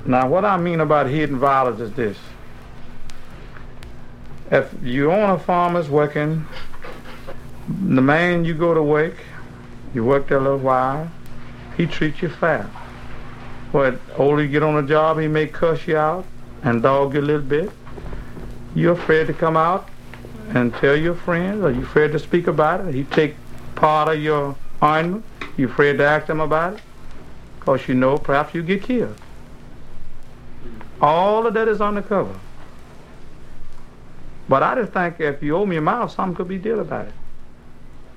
Now, what I mean about hidden violence is this. If you own a farm that's working, the man, you go to work, you work there a little while, he treats you fair. But older you get on the job, he may cuss you out and dog you a little bit. You're afraid to come out and tell your friends, or you're afraid to speak about it. He take part of your ointment, you're afraid to ask them about it, because you know perhaps you get killed. All of that is undercover. But I just think if you open your mouth, something could be did about it.